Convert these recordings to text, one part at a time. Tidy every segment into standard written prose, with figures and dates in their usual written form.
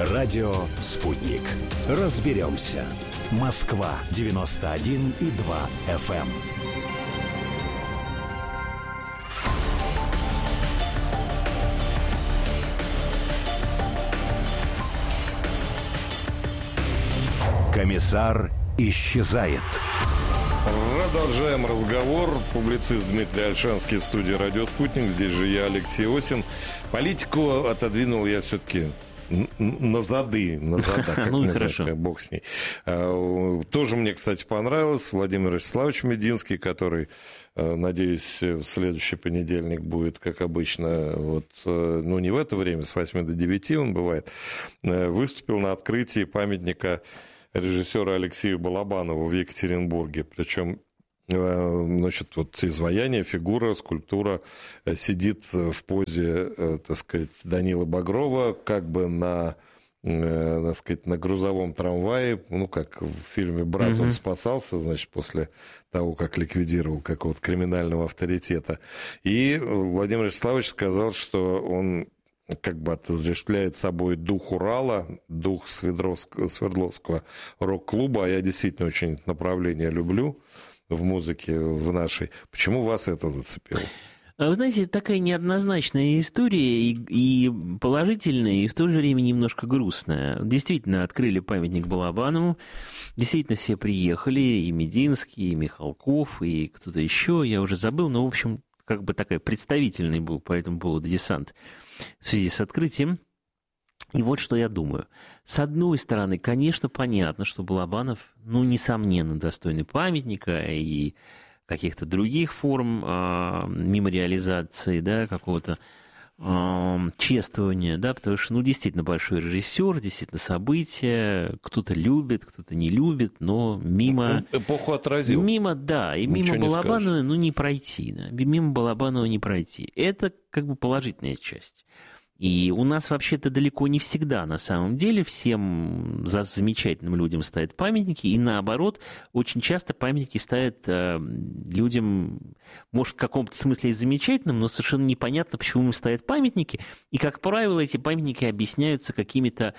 Радио «Спутник». Разберемся. Москва 91,2 FM. Комиссар исчезает. Продолжаем разговор. Публицист Дмитрий Ольшанский в студии «Радио Спутник». Здесь же я, Алексей Осин. Политику отодвинул я все-таки на зады, как ну, хорошо. Бог с ней. Тоже мне, кстати, понравилось Владимир Вячеславович Мединский, который, надеюсь, в следующий понедельник будет, как обычно, ну, не в это время, с 8 до 9 он бывает, выступил на открытии памятника режиссера Алексею Балабанову в Екатеринбурге. Причем, значит, изваяние, фигура, скульптура сидит в позе, так сказать, Данилы Багрова, как бы на, так сказать, на грузовом трамвае, ну, как в фильме «Брат», он спасался, значит, после того, как ликвидировал какого-то криминального авторитета. И Владимир Вячеславович сказал, что он как бы отождествляет собой дух Урала, дух Свердловского рок-клуба, а я действительно очень это направление люблю в музыке, в нашей. Почему вас это зацепило? Вы знаете, такая неоднозначная история, и положительная, и в то же время немножко грустная. Действительно, открыли памятник Балабанову, действительно все приехали, и Мединский, и Михалков, и кто-то еще, я уже забыл, но, в общем, как бы такой представительный был по этому поводу десант в связи с открытием. И вот что я думаю. С одной стороны, конечно, понятно, что Балабанов, ну, несомненно, достойный памятника и каких-то других форм мемориализации, да, какого-то чествования, да, потому что, ну, действительно большой режиссер, действительно события, кто-то любит, кто-то не любит, но мимо... Эпоху отразил. Мимо, да, и ничего мимо Балабанова, ну, не пройти, да, мимо Балабанова не пройти. Это как бы положительная часть. И у нас вообще-то далеко не всегда, на самом деле, всем замечательным людям ставят памятники, и наоборот, очень часто памятники ставят людям, может, в каком-то смысле и замечательным, но совершенно непонятно, почему им ставят памятники, и, как правило, эти памятники объясняются какими-то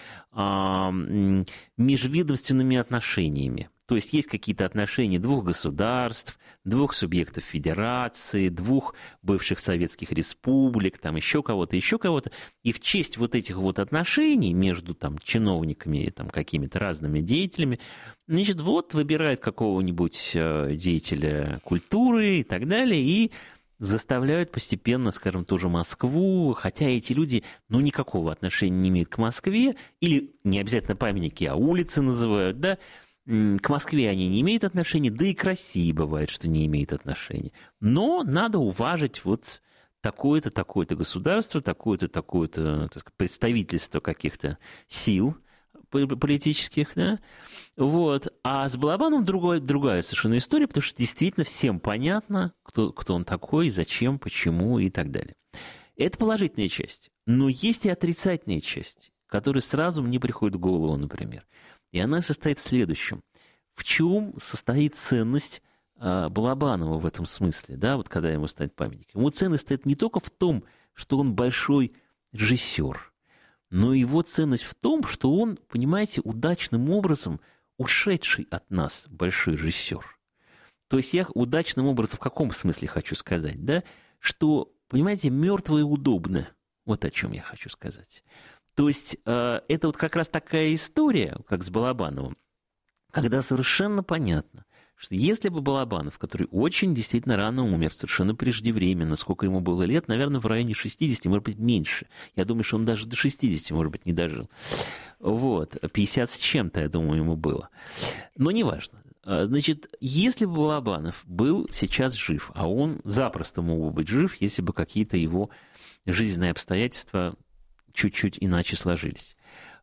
межведомственными отношениями. То есть есть какие-то отношения двух государств, двух субъектов федерации, двух бывших советских республик, там еще кого-то. И в честь вот этих вот отношений между там чиновниками и там какими-то разными деятелями, значит, вот выбирают какого-нибудь деятеля культуры и так далее, и заставляют постепенно, скажем, ту же Москву, хотя эти люди, ну, никакого отношения не имеют к Москве, или не обязательно памятники, а улицы называют, да, к Москве они не имеют отношения, да и к России бывает, что не имеют отношения. Но надо уважить вот такое-то, такое-то государство, такое-то, такое-то, так сказать, представительство каких-то сил политических, да, вот. А с Балабановым другая совершенно история, потому что действительно всем понятно, кто он такой, зачем, почему и так далее. Это положительная часть. Но есть и отрицательная часть, которая сразу мне приходит в голову, например. И она состоит в следующем. В чем состоит ценность Балабанова в этом смысле, да, вот когда ему ставят памятник? Ему ценность стоит не только в том, что он большой режиссер, но его ценность в том, что он, понимаете, удачным образом ушедший от нас большой режиссер. То есть я удачным образом в каком смысле хочу сказать, да, что, понимаете, мертвое удобно. Вот о чем я хочу сказать. То есть это вот как раз такая история, как с Балабановым, когда совершенно понятно, что если бы Балабанов, который очень действительно рано умер, совершенно преждевременно, сколько ему было лет, наверное, в районе 60, может быть, меньше. Я думаю, что он даже до 60, может быть, не дожил. Вот, 50 с чем-то, я думаю, ему было. Но неважно. Значит, если бы Балабанов был сейчас жив, а он запросто мог бы быть жив, если бы какие-то его жизненные обстоятельства чуть-чуть иначе сложились.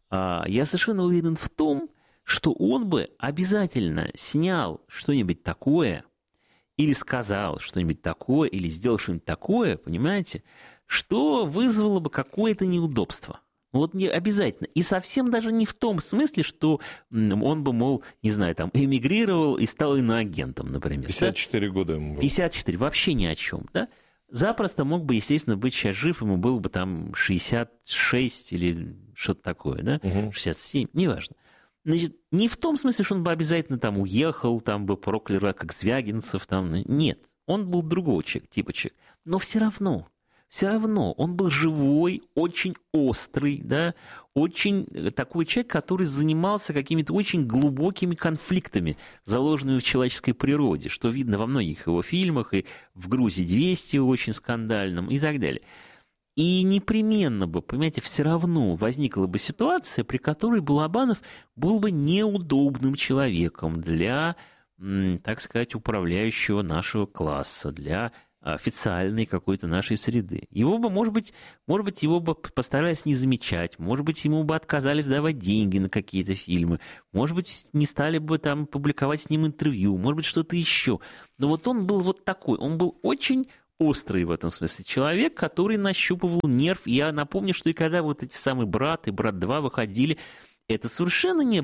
Я совершенно уверен в том, что он бы обязательно снял что-нибудь такое, или сказал что-нибудь такое, или сделал что-нибудь такое, понимаете, что вызвало бы какое-то неудобство. Вот не обязательно. И совсем даже не в том смысле, что он бы, мол, не знаю, там, эмигрировал и стал иноагентом, например. 54 года ему было. 54, вообще ни о чем, да? запросто мог бы, естественно, быть сейчас жив, ему было бы там 66 или что-то такое, да, 67, неважно. Значит, не в том смысле, что он бы обязательно там уехал, там бы проклял, как Звягинцев, там, нет. Он был другого типа человек. Но все равно он был живой, очень острый, да, очень такой человек, который занимался какими-то очень глубокими конфликтами, заложенными в человеческой природе, что видно во многих его фильмах, и в «Грузе-200» очень скандальном, и так далее. И непременно бы, понимаете, все равно возникла бы ситуация, при которой Балабанов был бы неудобным человеком для, так сказать, управляющего нашего класса, для официальной какой-то нашей среды. Его бы, может быть, его бы постарались не замечать, может быть, ему бы отказались давать деньги на какие-то фильмы, может быть, не стали бы там публиковать с ним интервью, может быть, что-то еще. Но вот он был вот такой, он был очень острый в этом смысле человек, который нащупывал нерв. Я напомню, что и когда вот эти самые «Брат» и «Брат 2» выходили, это совершенно не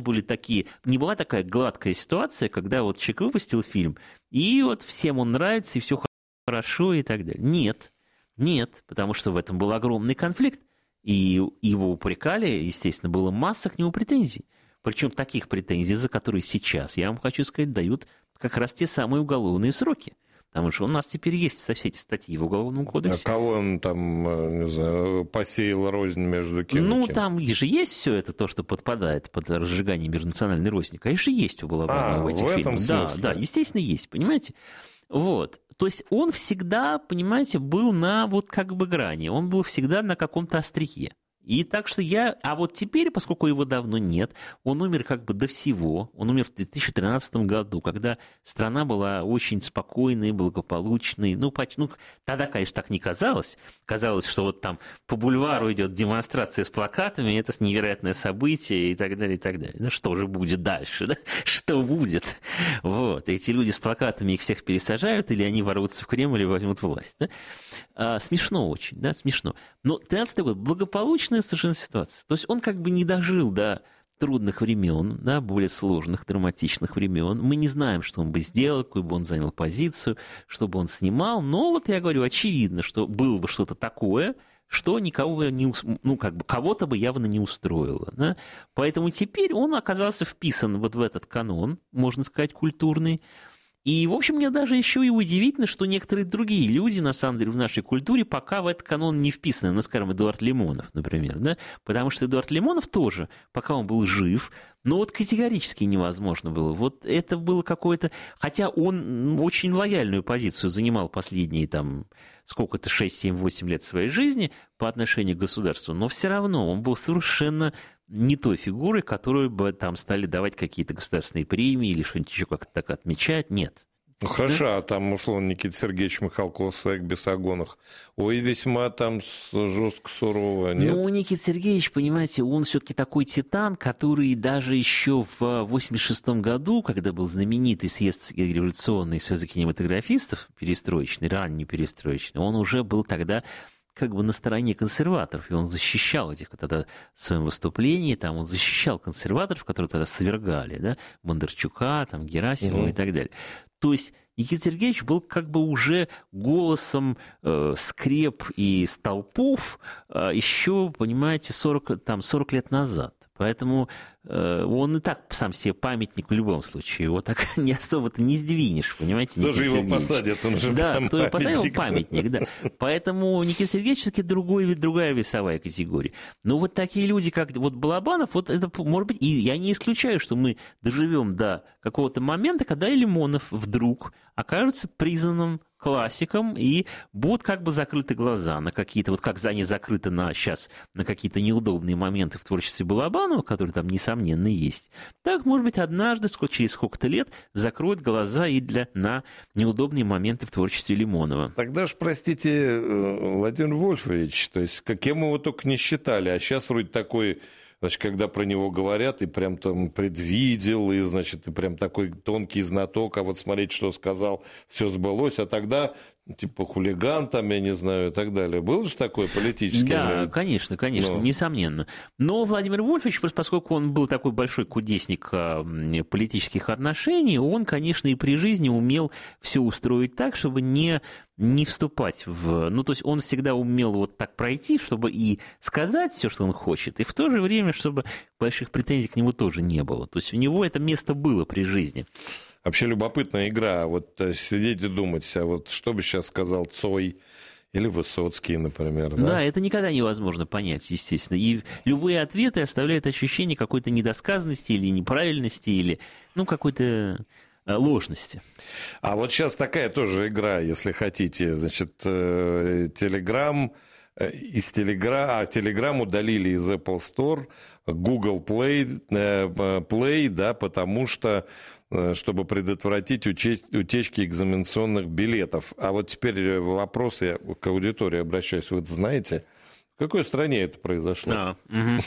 была такая гладкая ситуация, когда вот человек выпустил фильм, и вот всем он нравится, и все хорошо, и так далее. Нет, потому что в этом был огромный конфликт, и его упрекали, естественно, было масса к нему претензий. Причем таких претензий, за которые сейчас, я вам хочу сказать, дают как раз те самые уголовные сроки. Потому что у нас теперь есть все эти статьи в Уголовном кодексе. А кого он там, не знаю, посеял рознь между кем? Ну, там же есть все это, то, что подпадает под разжигание межнациональной розни. Конечно, есть у Балабанова в этих фильмах. Да, естественно, есть, понимаете? Вот. То есть он всегда, понимаете, был на вот как бы грани. Он был всегда на каком-то острие. И так что А вот теперь, поскольку его давно нет, он умер как бы до всего. Он умер в 2013 году, когда страна была очень спокойной, благополучной. Тогда, конечно, так не казалось. Казалось, что вот там по бульвару идет демонстрация с плакатами, это невероятное событие и так далее, и так далее. Ну, что же будет дальше, да? Что будет? Вот. Эти люди с плакатами, их всех пересажают, или они ворвутся в Кремль и возьмут власть, да? Смешно очень, да, смешно. Но 13-й год благополучная совершенно ситуация. То есть он как бы не дожил до трудных времен, да, более сложных, драматичных времен. Мы не знаем, что он бы сделал, какую бы он занял позицию, что бы он снимал. Но вот я говорю, очевидно, что было бы что-то такое, что никого кого-то бы явно не устроило. Да? Поэтому теперь он оказался вписан вот в этот канон, можно сказать, культурный. И, в общем, мне даже еще и удивительно, что некоторые другие люди, на самом деле, в нашей культуре пока в этот канон не вписаны. Ну, скажем, Эдуард Лимонов, например. Да? Потому что Эдуард Лимонов тоже, пока он был жив, но вот категорически невозможно было. Вот это было какое-то... Хотя он очень лояльную позицию занимал последние, там, сколько-то, 6, 7, 8 лет своей жизни по отношению к государству, но все равно он был совершенно не той фигурой, которую бы там стали давать какие-то государственные премии или что-нибудь еще как-то так отмечать. Нет. Ну, хорошо, а там, условно, Никита Сергеевич Михалков в своих «Бесогонах». Ой, весьма там жестко, сурово, нет? Ну, Никита Сергеевич, понимаете, он все-таки такой титан, который даже еще в 1986 году, когда был знаменитый съезд революционный союза кинематографистов, перестроечный, ранний перестроечный, он уже был тогда как бы на стороне консерваторов, и он защищал этих тогда в своем выступлении, там он защищал консерваторов, которые тогда свергали, да, Бондарчука, там, Герасимова и так далее. То есть Никита Сергеевич был как бы уже голосом скреп и столпов еще, понимаете, 40 лет назад. Поэтому он и так сам себе памятник в любом случае. Его так не особо-то не сдвинешь, понимаете, Никита Сергеевич. Тоже его посадят, он же да, кто его посадил, памятник, да. Поэтому Никита Сергеевич все-таки другая весовая категория. Но вот такие люди, как вот Балабанов, вот это может быть... И я не исключаю, что мы доживем до какого-то момента, когда и Лимонов вдруг окажется признанным классиком, и будут как бы закрыты глаза на какие-то, вот как они закрыты сейчас на какие-то неудобные моменты в творчестве Балабанова, которые там, несомненно, есть. Так, может быть, однажды, через сколько-то лет, закроют глаза и на неудобные моменты в творчестве Лимонова. Тогда же, простите, Владимир Вольфович, то есть, кем его только не считали, а сейчас вроде такой... Значит, когда про него говорят, и прям там предвидел, и, значит, и прям такой тонкий знаток, а вот смотреть, что сказал, все сбылось. А тогда типа хулиган там, я не знаю, и так далее. Было же такое политическое? Да, конечно, несомненно. Но Владимир Вольфович, поскольку он был такой большой кудесник политических отношений, он, конечно, и при жизни умел все устроить так, чтобы не вступать в... Ну, то есть он всегда умел вот так пройти, чтобы и сказать все, что он хочет, и в то же время, чтобы больших претензий к нему тоже не было. То есть у него это место было при жизни. Вообще любопытная игра. Вот сидеть и думать, а вот что бы сейчас сказал Цой или Высоцкий, например. Да, это никогда невозможно понять, естественно. И любые ответы оставляют ощущение какой-то недосказанности или неправильности, или какой-то ложности. А вот сейчас такая тоже игра, если хотите. Значит, Telegram удалили из Apple Store, Google Play, да, потому что чтобы предотвратить утечки экзаменационных билетов. А вот теперь вопрос, я к аудитории обращаюсь, вы знаете, в какой стране это произошло?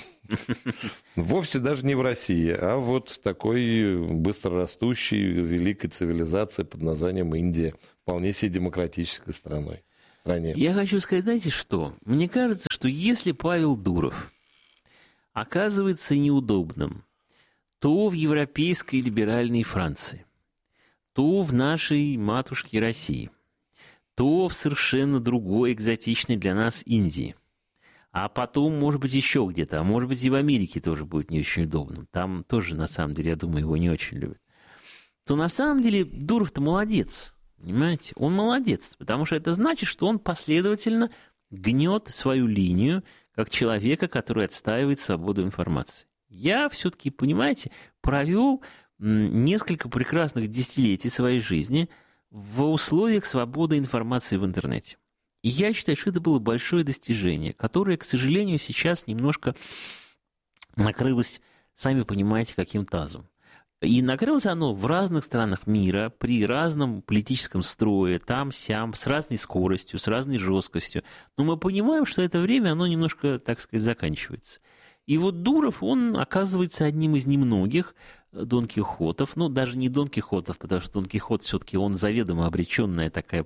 Вовсе даже не в России, а вот в такой быстрорастущей великой цивилизации под названием Индия, вполне себе демократической страной. Я хочу сказать, знаете что? Мне кажется, что если Павел Дуров оказывается неудобным, то в европейской либеральной Франции, то в нашей матушке России, то в совершенно другой экзотичной для нас Индии, а потом, может быть, еще где-то, а может быть, и в Америке тоже будет не очень удобным. Там тоже, на самом деле, я думаю, его не очень любят. То на самом деле Дуров-то молодец, понимаете? Он молодец, потому что это значит, что он последовательно гнет свою линию как человека, который отстаивает свободу информации. Я все-таки, понимаете, провел несколько прекрасных десятилетий своей жизни в условиях свободы информации в интернете. И я считаю, что это было большое достижение, которое, к сожалению, сейчас немножко накрылось, сами понимаете, каким тазом. И накрылось оно в разных странах мира, при разном политическом строе, там-сям, с разной скоростью, с разной жесткостью. Но мы понимаем, что это время, оно немножко, так сказать, заканчивается. И вот Дуров, он оказывается одним из немногих Дон Кихотов, даже не Дон Кихотов, потому что Дон Кихот все-таки он заведомо обреченная такая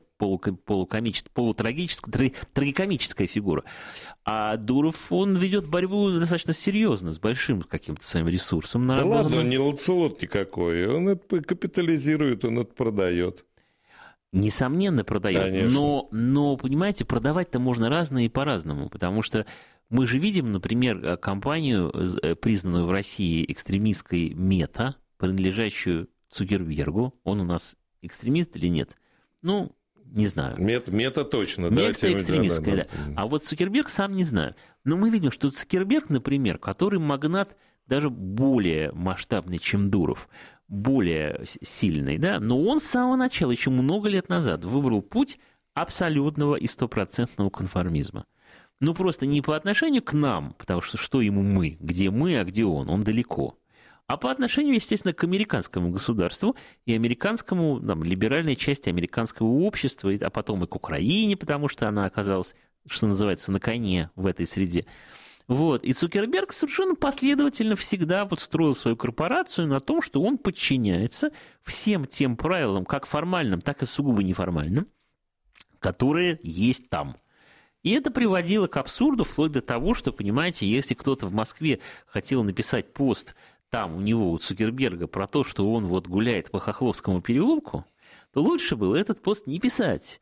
трагикомическая фигура. А Дуров, он ведет борьбу достаточно серьезно, с большим каким-то своим ресурсом. Да ладно, он не ланцелот никакой, он это капитализирует, он это продает. Несомненно, продает, но, понимаете, продавать-то можно разное и по-разному, потому что мы же видим, например, компанию, признанную в России экстремистской Мета, принадлежащую Цукербергу. Он у нас экстремист или нет? Не знаю. Мета точно. Мета экстремистская, да. А вот Цукерберг сам не знаю. Но мы видим, что Цукерберг, например, который магнат даже более масштабный, чем Дуров, более сильный, да, но он с самого начала, еще много лет назад, выбрал путь абсолютного и стопроцентного конформизма. Просто не по отношению к нам, потому что ему мы, а где он далеко, а по отношению, естественно, к американскому государству и американскому, либеральной части американского общества, а потом и к Украине, потому что она оказалась, что называется, на коне в этой среде. И Цукерберг совершенно последовательно всегда строил свою корпорацию на том, что он подчиняется всем тем правилам, как формальным, так и сугубо неформальным, которые есть там. И это приводило к абсурду, вплоть до того, что, понимаете, если кто-то в Москве хотел написать пост там у него, у Цукерберга, про то, что он гуляет по Хохловскому переулку, то лучше было этот пост не писать.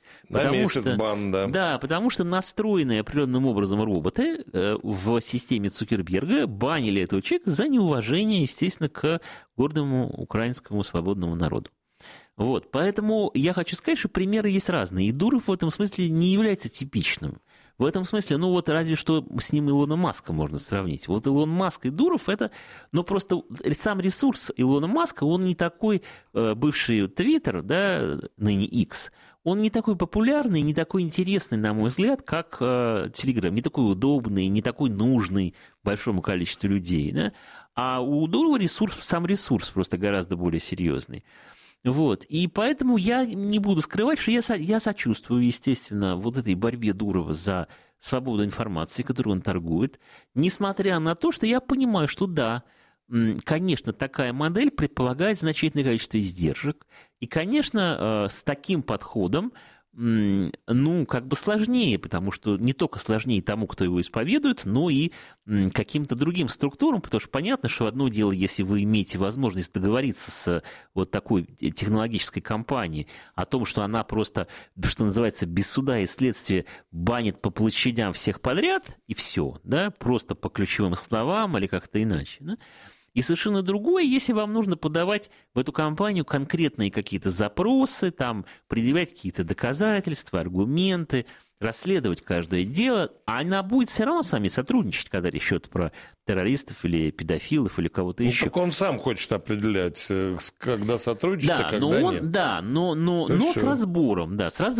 Потому что настроенные определенным образом роботы в системе Цукерберга банили этого человека за неуважение, естественно, к гордому украинскому свободному народу. Поэтому я хочу сказать, что примеры есть разные. И Дуров в этом смысле не является типичным. В этом смысле, разве что с ним Илона Маска можно сравнить. Илон Маск и Дуров, это, просто сам ресурс Илона Маска, он не такой, бывший Твиттер, да, ныне X, он не такой популярный, не такой интересный, на мой взгляд, как Телеграм, не такой удобный, не такой нужный большому количеству людей, да, а у Дурова сам ресурс просто гораздо более серьезный. И поэтому я не буду скрывать, что я сочувствую, естественно, этой борьбе Дурова за свободу информации, которую он торгует, несмотря на то, что я понимаю, что да, конечно, такая модель предполагает значительное количество издержек, и, конечно, с таким подходом как бы сложнее, потому что не только сложнее тому, кто его исповедует, но и каким-то другим структурам, потому что понятно, что одно дело, если вы имеете возможность договориться с вот такой технологической компанией о том, что она просто, что называется, без суда и следствия банит по площадям всех подряд, и все, да, просто по ключевым словам или как-то иначе, да? И совершенно другое, если вам нужно подавать в эту компанию конкретные какие-то запросы, там, предъявлять какие-то доказательства, аргументы, расследовать каждое дело, а она будет все равно с вами сотрудничать, когда речь идет про террористов или педофилов или кого-то еще. Так он сам хочет определять, когда сотрудничать, а когда нет. Да, но с разбором,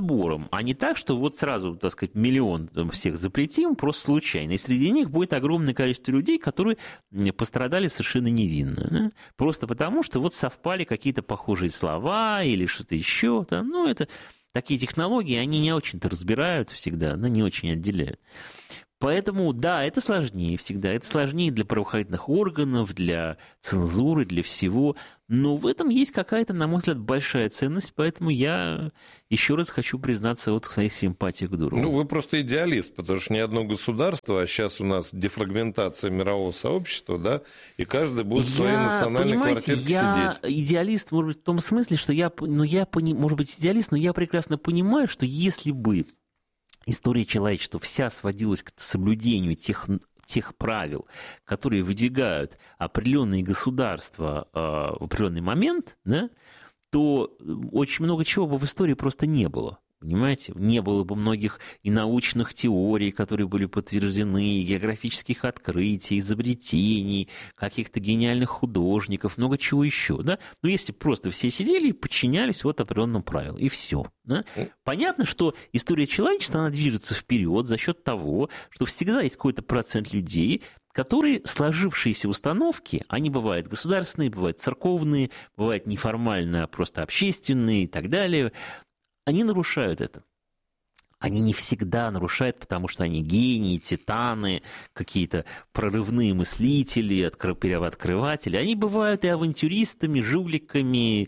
а не так, что вот сразу, так сказать, миллион всех запретим просто случайно. И среди них будет огромное количество людей, которые пострадали совершенно невинно. Да? Просто потому, что вот совпали какие-то похожие слова или что-то еще. Да? Это... Такие технологии, они не очень-то разбирают всегда, но не очень отделяют. Поэтому, да, это сложнее всегда. Это сложнее для правоохранительных органов, для цензуры, для всего. Но в этом есть какая-то, на мой взгляд, большая ценность. Поэтому я еще раз хочу признаться в своих симпатиях к Дурову. Вы просто идеалист, потому что ни одно государство, а сейчас у нас дефрагментация мирового сообщества, да, и каждый будет в своей национальной квартирке сидеть. Я идеалист, может быть, в том смысле, что может быть, идеалист, но я прекрасно понимаю, что если бы история человечества вся сводилась к соблюдению тех правил, которые выдвигают определенные государства в определенный момент, да, то очень много чего бы в истории просто не было. Понимаете? Не было бы многих и научных теорий, которые были подтверждены, и географических открытий, изобретений, каких-то гениальных художников, много чего еще. Да? Но если просто все сидели и подчинялись вот определенным правилам, и все. Да? Понятно, что история человечества, она движется вперед за счет того, что всегда есть какой-то процент людей, которые сложившиеся установки, они бывают государственные, бывают церковные, бывают неформально, просто общественные и так далее, они нарушают это. Они не всегда нарушают, потому что они гении, титаны, какие-то прорывные мыслители, первооткрыватели. Они бывают и авантюристами, жуликами,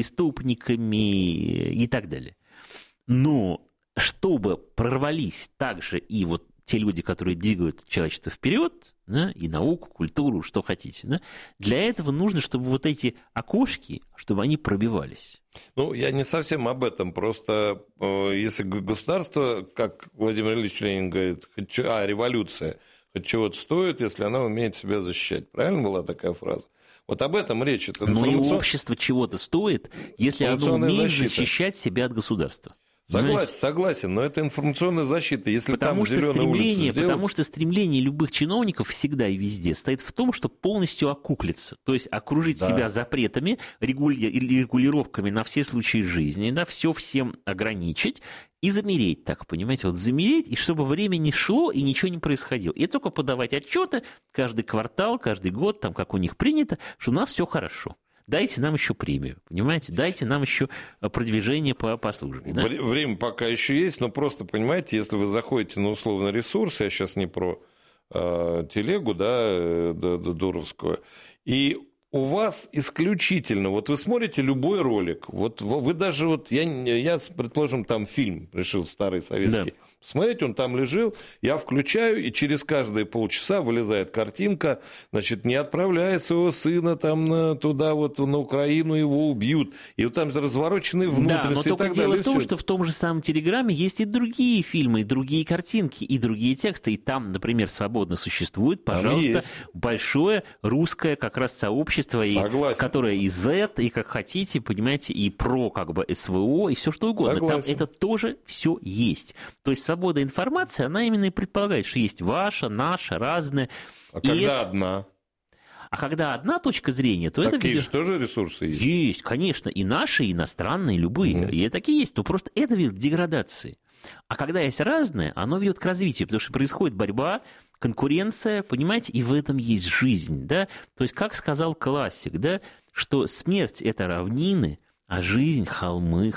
преступниками и так далее. Но чтобы прорвались также и вот те люди, которые двигают человечество вперед, да, и науку, культуру, что хотите, да, для этого нужно, чтобы вот эти окошки, чтобы они пробивались. Я не совсем об этом. Просто если государство, как Владимир Ильич Ленин говорит, революция хоть чего-то стоит, если она умеет себя защищать. Правильно была такая фраза? Вот об этом речь. Но и общество чего-то стоит, если оно умеет защищать себя от государства. Согласен, но это информационная защита. Если потому там зеленая улица сделать... Потому что стремление любых чиновников всегда и везде стоит в том, чтобы полностью окуклиться, то есть окружить себя запретами, регулировками на все случаи жизни, да, все всем ограничить и замереть, так понимаете, вот замереть, и чтобы время не шло и ничего не происходило. И только подавать отчеты каждый квартал, каждый год, там, как у них принято, что у нас все хорошо. Дайте нам еще премию, понимаете? Дайте нам еще продвижение по службе. Да? Время пока еще есть, но просто, понимаете, если вы заходите на условный ресурс, я сейчас не про телегу, да, дуровскую, и у вас исключительно, вот вы смотрите любой ролик, вот вы даже, вот я предположим, там фильм решил старый советский, смотрите, он там лежал, я включаю, и через каждые полчаса вылезает картинка, значит, не отправляя своего сына там туда, вот на Украину, его убьют. И вот там развороченные внутренности. Да, но только дело в том, что в том же самом Телеграме есть и другие фильмы, и другие картинки, и другие тексты. И там, например, свободно существует, пожалуйста, большое русское как раз сообщество, которое и Z, и как хотите, понимаете, и про как бы СВО, и все что угодно. Там это тоже все есть. То есть свобода информации, она именно и предполагает, что есть ваша, наша, разная. А когда одна? А когда одна точка зрения, то это... Такие же тоже ресурсы есть? Есть, конечно, и наши, и иностранные, любые. И такие есть, но просто это ведет к деградации. А когда есть разное, оно ведет к развитию, потому что происходит борьба, конкуренция, понимаете, и в этом есть жизнь, да? То есть, как сказал классик, да, что смерть – это равнины, а жизнь – холмы.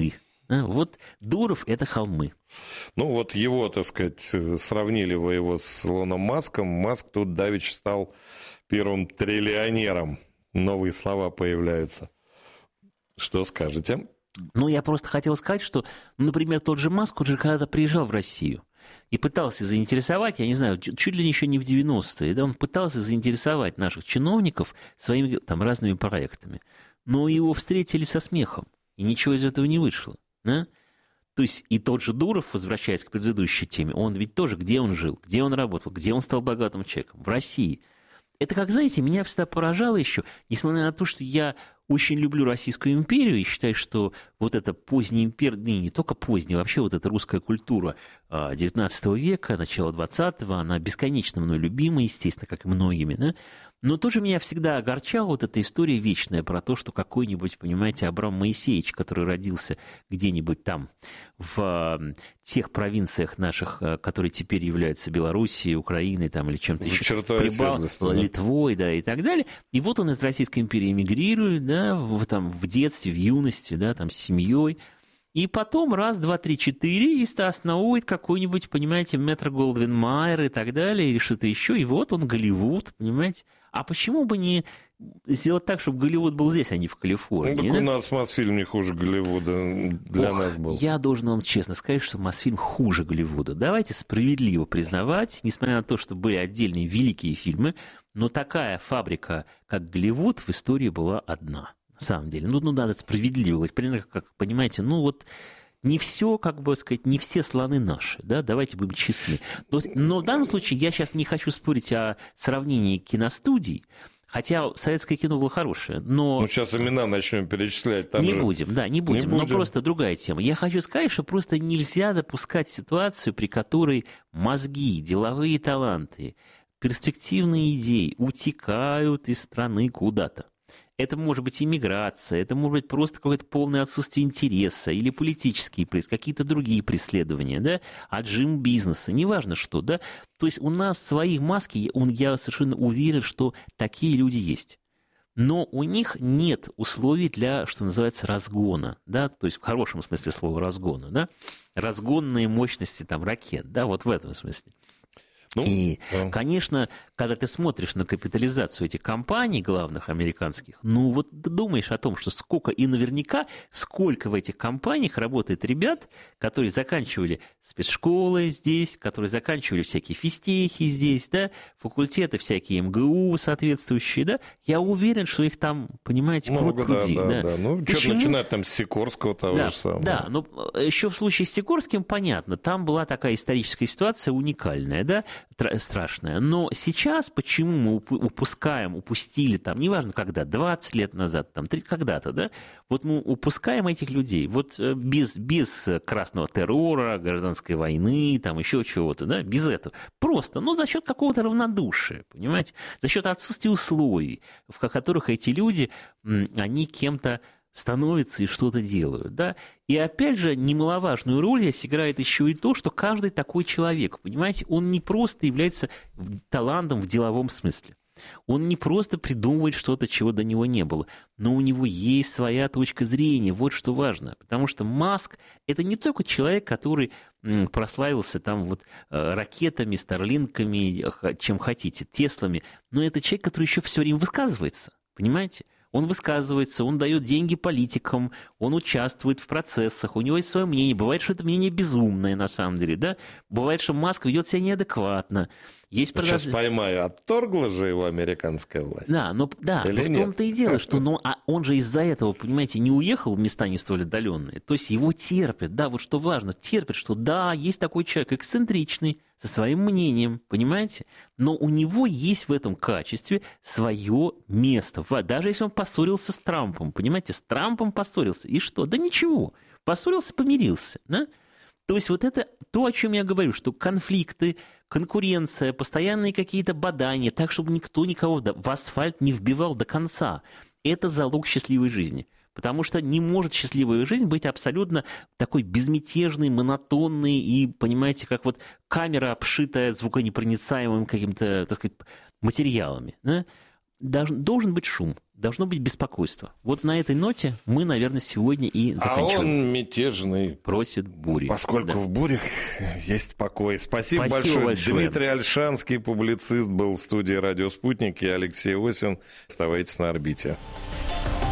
Вот Дуров – это холмы. Вот его, так сказать, сравнили вы его с Илоном Маском. Маск тут давеча стал первым триллионером. Новые слова появляются. Что скажете? Но я просто хотел сказать, что, например, тот же Маск, он же когда-то приезжал в Россию и пытался заинтересовать, я не знаю, чуть ли еще не в 90-е, да, он пытался заинтересовать наших чиновников своими там разными проектами. Но его встретили со смехом, и ничего из этого не вышло. Да? То есть и тот же Дуров, возвращаясь к предыдущей теме, он ведь тоже, где он жил, где он работал, где он стал богатым человеком? В России. Это, как, знаете, меня всегда поражало еще, несмотря на то, что я очень люблю Российскую империю и считаю, что вот эта поздняя империя, не только поздняя, вообще вот эта русская культура XIX века, начала XX, она бесконечно мной любима, естественно, как и многими, да? Но тоже меня всегда огорчала вот эта история вечная про то, что какой-нибудь, понимаете, Абрам Моисеевич, который родился где-нибудь там в тех провинциях наших, которые теперь являются Белоруссией, Украиной там, или чем-то еще, Литвой, да, и так далее. И вот он из Российской империи эмигрирует, да, в детстве, в юности, да, там, с семьей. И потом раз, два, три, четыре, и основывает какой-нибудь, понимаете, Метро Голдвин Майер и так далее, или что-то еще. И вот он Голливуд, понимаете. А почему бы не сделать так, чтобы Голливуд был здесь, а не в Калифорнии? Ну, так да? У нас Мосфильм не хуже Голливуда для нас был. Я должен вам честно сказать, что Мосфильм хуже Голливуда. Давайте справедливо признавать, несмотря на то, что были отдельные великие фильмы, но такая фабрика, как Голливуд, в истории была одна. На самом деле. Ну, надо справедливо говорить. Примерно, как понимаете, ну вот не все, как бы сказать, не все слоны наши, да, давайте будем честны. Но в данном случае я сейчас не хочу спорить о сравнении киностудий, хотя советское кино было хорошее, но... Ну, сейчас имена начнем перечислять. Там не же... будем, да, не будем, но просто другая тема. Я хочу сказать, что просто нельзя допускать ситуацию, при которой мозги, деловые таланты, перспективные идеи утекают из страны куда-то. Это может быть иммиграция, это может быть просто какое-то полное отсутствие интереса или политические, какие-то другие преследования, да, отжим бизнеса, неважно что, да. То есть у нас свои маски, я совершенно уверен, что такие люди есть. Но у них нет условий для, что называется, разгона, да, то есть в хорошем смысле слова разгона, да, разгонные мощности там ракет, да, вот в этом смысле. Ну, и, да. Конечно, когда ты смотришь на капитализацию этих компаний главных американских, ну вот ты думаешь о том, что сколько, и наверняка сколько в этих компаниях работает ребят, которые заканчивали спецшколы здесь, которые заканчивали всякие физтехи здесь, да, факультеты всякие МГУ соответствующие, да, я уверен, что их там, понимаете, пруд-пруди. Да. Ну, что начинать там с Сикорского того же самого. Да, но еще в случае с Сикорским понятно, там была такая историческая ситуация уникальная, да, страшная. Но сейчас почему мы упустили там, неважно когда, 20 лет назад, там, 30, когда-то, да, вот мы упускаем этих людей, вот без красного террора, гражданской войны, там еще чего-то, да, без этого. Просто, ну, за счет какого-то равнодушия, понимаете, за счет отсутствия условий, в которых эти люди, они кем-то становятся и что-то делают, да. И опять же, немаловажную роль здесь играет еще и то, что каждый такой человек, понимаете, он не просто является талантом в деловом смысле. Он не просто придумывает что-то, чего до него не было, но у него есть своя точка зрения, вот что важно. Потому что Маск – это не только человек, который прославился там вот ракетами, старлинками, чем хотите, Теслами, но это человек, который еще все время высказывается, понимаете? Он высказывается, он дает деньги политикам, он участвует в процессах, у него есть свое мнение. Бывает, что это мнение безумное на самом деле, да? Бывает, что Маск ведет себя неадекватно. Есть Сейчас поймаю, отторгла же его американская власть. Да, но в том-то и дело, что он же из-за этого, понимаете, не уехал в места не столь отдаленные. То есть его терпят, да, вот что важно, терпят, что да, есть такой человек эксцентричный, со своим мнением, понимаете? Но у него есть в этом качестве свое место. Даже если он поссорился с Трампом, понимаете, с Трампом поссорился. И что? Да ничего. Поссорился, помирился, да? То есть вот это то, о чем я говорю, что конфликты, конкуренция, постоянные какие-то бадания, так, чтобы никто никого в асфальт не вбивал до конца. Это залог счастливой жизни. Потому что не может счастливая жизнь быть абсолютно такой безмятежной, монотонной и, понимаете, как вот камера, обшитая звуконепроницаемым каким-то, так сказать, материалами. Да? Должен быть шум, должно быть беспокойство. Вот на этой ноте мы, наверное, сегодня и заканчиваем. А он мятежный. Просит бури. Поскольку в бурях есть покой. Спасибо большое. Дмитрий Ольшанский, публицист, был в студии «Радио Спутник», и Алексей Осин. Оставайтесь на орбите.